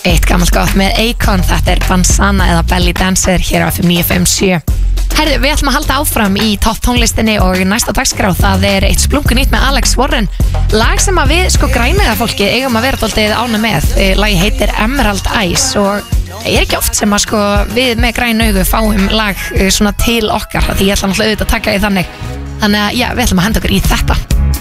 Eitt gammalt gott með Akon, þetta Banzana eða Belly Dancer hér á FM 957. Herðu, við ætlum að halda áfram í topp tónlistinni og næsta dagskrá það eitt splungun nýtt með Alex Warren. Lag sem að við græniða fólki eigum að vera dálítið ána með. Lagið heitir Emerald Eyes og ekki oft sem að við með græn augu fáum lag svona til okkar, því ég ætla náttúrulega auðvitað að taka í þannig. Þannig að já, við ætlum að henda okkur í þetta.